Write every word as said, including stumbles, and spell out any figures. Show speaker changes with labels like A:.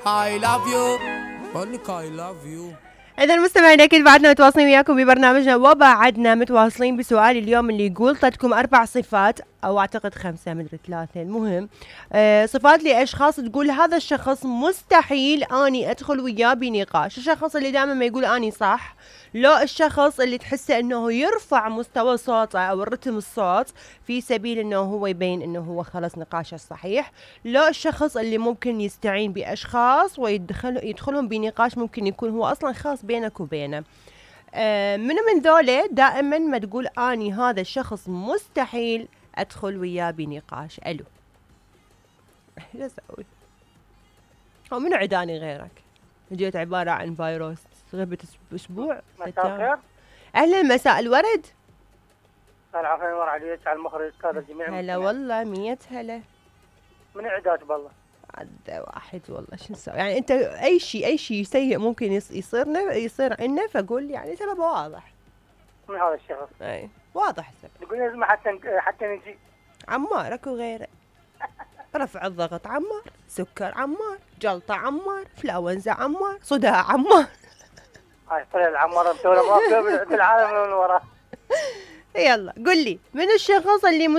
A: I love you بقول لك I love you.
B: إذا مستمعينا أكيد بعدنا متواصلين وياكم ببرنامجنا، وبعدنا متواصلين بسؤال اليوم اللي يقول طلعتكم أربع صفات أو أعتقد خمسة مدري ثلاثة، المهم آه صفات لأشخاص تقول هذا الشخص مستحيل أني أدخل وياه بنقاش. الشخص اللي دائما ما يقول أني صح، لو الشخص اللي تحسه أنه يرفع مستوى صوته أو الرتم الصوت في سبيل أنه هو يبين أنه هو خلص نقاشه الصحيح، لو الشخص اللي ممكن يستعين بأشخاص ويدخل يدخلهم بنقاش ممكن يكون هو أصلا خاص بينك وبينه. آه من من ذولا دائما ما تقول اني هذا الشخص مستحيل ادخل وياه بنقاش. الو ايش اسوي؟ هو من عداني غيرك؟ جيت عبارة عن فيروس غبت اسبوع.
C: مساء الخير.
B: اهلا مساء الورد.
C: العافية ينور عليك على المخرج كذا الجميع.
B: هلا والله مية هلا.
C: من اعداد بالله
B: عد واحد والله شو نسوي يعني؟ انت اي شيء اي شيء سيء ممكن يصيرنا يصير عنا، فقول يعني سببه واضح.
C: من هذا الشخص؟
B: اي واضح السبب.
C: تقول لازم حتى حتى نجي.
B: عمار اكو غيره. رفع الضغط عمار، سكر عمار، جلطة عمار، فلاونزا عمار، صداع عمار.
C: هاي طلع العمار مسوي ما في العالم من وراه.
B: يلا قل لي من الشخص اللي